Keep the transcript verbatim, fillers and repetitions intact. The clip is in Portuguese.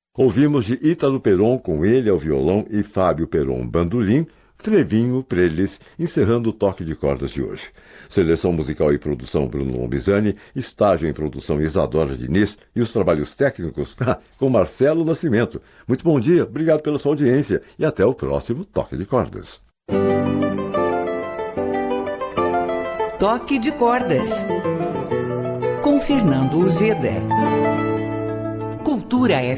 Ouvimos de Ítalo Peron com ele ao violão e Fábio Peron bandolim, Frevinho Preles, encerrando o toque de cordas de hoje. Seleção musical e produção Bruno Lombizani, estágio em produção Isadora Diniz e os trabalhos técnicos com Marcelo Nascimento. Muito bom dia, obrigado pela sua audiência e até o próximo Toque de Cordas. Toque de Cordas com Fernando Uzeda. Cultura F